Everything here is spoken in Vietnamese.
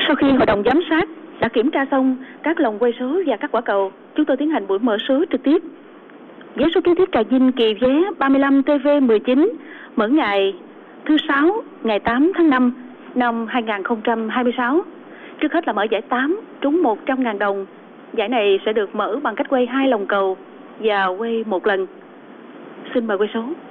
Sau khi Hội đồng Giám sát đã kiểm tra xong các lồng quay số và các quả cầu, chúng tôi tiến hành buổi mở số trực tiếp. Vé số kiến thiết Trà Vinh kỳ vé 35 TV19 mở ngày thứ Sáu, ngày 8 tháng 5 năm 2026. Trước hết là mở giải 8 trúng 100.000 đồng. Giải này sẽ được mở bằng cách quay 2 lồng cầu và quay 1 lần. Xin mời quay số.